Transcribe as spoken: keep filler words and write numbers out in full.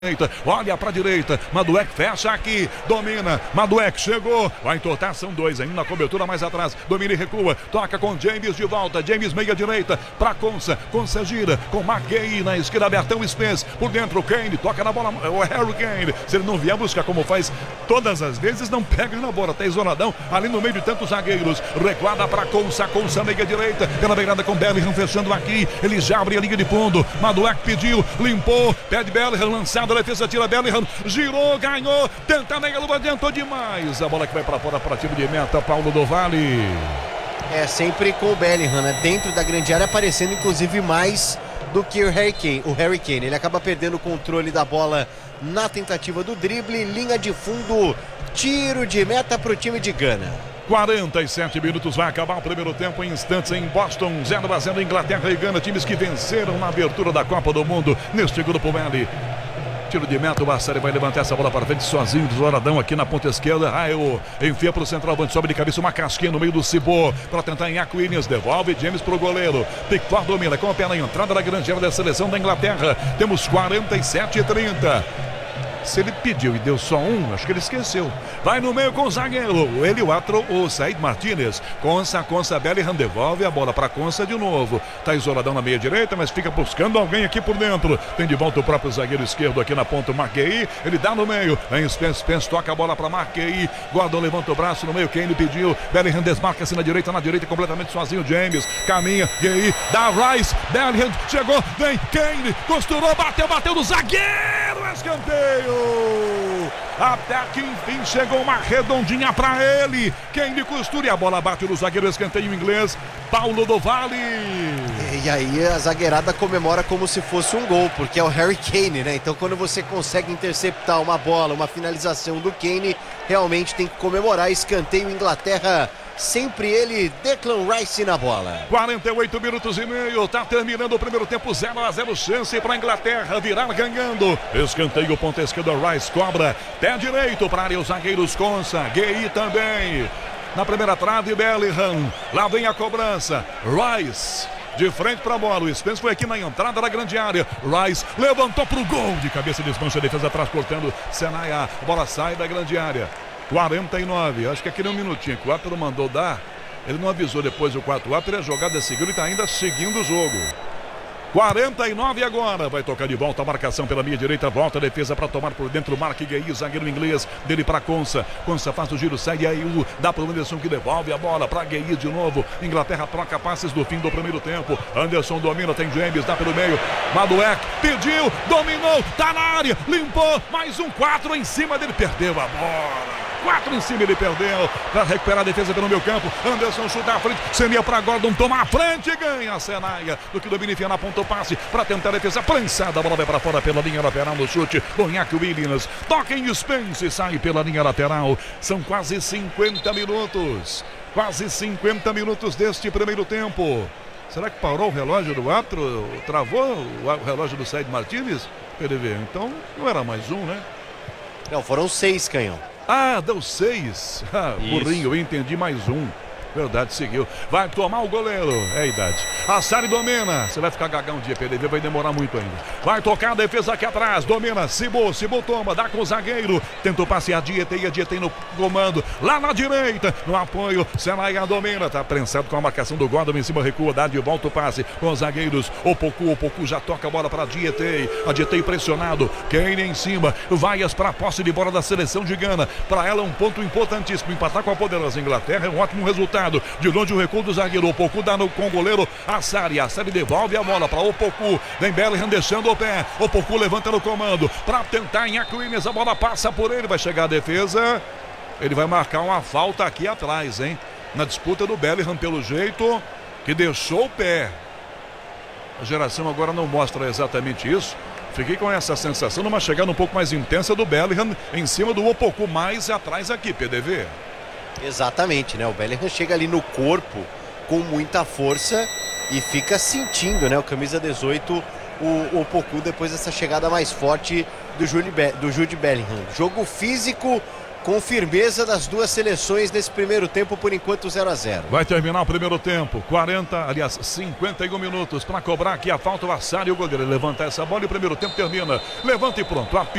Olha pra direita, Madueck fecha aqui, domina, Madueck chegou, vai entortar, são dois ainda na cobertura mais atrás, domina e recua, toca com James de volta, James meia direita, pra Konsa, Konsa gira, com McGee na esquerda, Bertão Spence, por dentro, Kane, toca na bola, o Harry Kane, se ele não vier buscar como faz todas as vezes, não pega na bola, tá isoladão, ali no meio de tantos zagueiros, recuada pra Konsa, Konsa meia direita, pela beirada com Bellingham fechando aqui, ele já abre a linha de fundo, Madueck pediu, limpou, pede Bellingham, lançado, a defesa tira Bellingham, girou, ganhou, tenta meia luva, adiantou demais. A bola que vai para fora para tiro de meta, Paulo do Vale. É sempre com o Bellingham, né? Dentro da grande área, aparecendo inclusive mais do que o Harry Kane. O Harry Kane, ele acaba perdendo o controle da bola na tentativa do drible, linha de fundo, tiro de meta para o time de Gana. quarenta e sete minutos, vai acabar o primeiro tempo em instantes em Boston, zero a zero Inglaterra e Gana, times que venceram na abertura da Copa do Mundo neste grupo L. Tiro de meta, o Bassari vai levantar essa bola para frente sozinho, deslouradão aqui na ponta esquerda. Raio enfia para o centroavante, sobe de cabeça uma casquinha no meio do Cibô para tentar em Williams, devolve James para o goleiro. Pickford domina com a pé na entrada da grande área da seleção da Inglaterra. Temos quarenta e sete e trinta. Se ele pediu e deu só um, acho que ele esqueceu. Vai no meio com o zagueiro, ele, o Atro, o Said Martinez. Konsa, Konsa, Bellingham devolve a bola para Konsa de novo. Tá isoladão na meia direita, mas fica buscando alguém aqui por dentro. Tem de volta o próprio zagueiro esquerdo aqui na ponta, o McGee. Ele dá no meio, em Spence, Spence toca a bola para McGee. Gordon levanta o braço no meio, Kane pediu. Bellingham desmarca-se na direita, na direita completamente sozinho. James caminha, Gay, dá Rice. Bellingham chegou, vem Kane, costurou, bateu, bateu no zagueiro, escanteio. Até que enfim chegou uma redondinha para ele. Kane costura e a bola bate no zagueiro, escanteio inglês, Paulo do Vale. E aí a zagueirada comemora como se fosse um gol, porque é o Harry Kane, né? Então quando você consegue interceptar uma bola, uma finalização do Kane, realmente tem que comemorar. Escanteio Inglaterra, sempre ele, Declan Rice na bola. quarenta e oito minutos e meio, tá terminando o primeiro tempo, zero a zero, chance para a Inglaterra virar ganhando. Escanteio, ponta esquerda, Rice cobra, pé direito para área, os zagueiros Konsa, Gay também. Na primeira trave, Bellingham, lá vem a cobrança, Rice de frente para a bola, o Spence foi aqui na entrada da grande área, Rice levantou para o gol, de cabeça desmancha a defesa atrás, cortando Senaya, a bola sai da grande área. quarenta e nove, acho que aquele é um minutinho que o Atro mandou dar, ele não avisou depois o quatro, o Atro é jogada seguiu e está ainda seguindo o jogo. quarenta e nove agora, vai tocar de volta a marcação pela minha direita, volta a defesa para tomar por dentro, Mark Gay, zagueiro inglês, dele para Konsa, Konsa faz o giro, segue aí, o dá para o Anderson que devolve a bola para Gay de novo, Inglaterra troca passes do fim do primeiro tempo, Anderson domina, tem James, dá pelo meio, Madueck pediu, dominou, tá na área, limpou, mais um quatro em cima dele, perdeu a bola. Quatro em cima ele perdeu, para recuperar a defesa pelo meio campo, Anderson chuta à frente, Senia para Gordon, toma a frente e ganha a Senaya, do que domina enfia na ponta o passe, para tentar a defesa, prensada, a bola vai para fora pela linha lateral no chute, Bonhaque Williams, toca em Spence e sai pela linha lateral, são quase cinquenta minutos, quase cinquenta minutos deste primeiro tempo. Será que parou o relógio do Atro, travou o relógio do Said Martinez? P D V, então não era mais um, né? Não, foram seis, Canhão. Ah, deu seis. Ah, burrinho, eu entendi mais um. Verdade, seguiu. Vai tomar o goleiro. É a idade. Assari domina. Você vai ficar gagão um dia, P D V vai demorar muito ainda. Vai tocar a defesa aqui atrás. Domina. Cibô, Cibô toma. Dá com o zagueiro. Tentou passear Dietei. A Dietei no comando. Lá na direita. No apoio. Senaya domina. Tá prensado com a marcação do Gordon. Em cima recua. Dá de volta o passe com os zagueiros. O Poku. O Poku já toca a bola para Dietei. A Dietei pressionado. Kane em cima. Vaias para a posse de bola da seleção de Gana. Para ela um ponto importantíssimo. Empatar com a poderosa Inglaterra é um ótimo resultado. De longe o recuo do zagueiro, o Poku dá no, com o goleiro Assari, Assari devolve a bola para o Poku, vem Bellingham deixando o pé, o Poku levanta no comando, para tentar em Williams, a bola passa por ele, vai chegar a defesa, ele vai marcar uma falta aqui atrás, hein, na disputa do Bellingham pelo jeito, que deixou o pé, a geração agora não mostra exatamente isso, fiquei com essa sensação, numa chegada um pouco mais intensa do Bellingham, em cima do Poku, mais atrás aqui, P D V. Exatamente, né? O Bellingham chega ali no corpo com muita força e fica sentindo, né? O camisa dezoito, o, o Poku, depois dessa chegada mais forte do Jude, Be do Jude Bellingham. Jogo físico com firmeza das duas seleções nesse primeiro tempo, por enquanto zero a zero. Vai terminar o primeiro tempo, quarenta, aliás, cinquenta e um minutos para cobrar aqui a falta. O Assar e o goleiro levanta essa bola e o primeiro tempo termina. Levanta e pronto.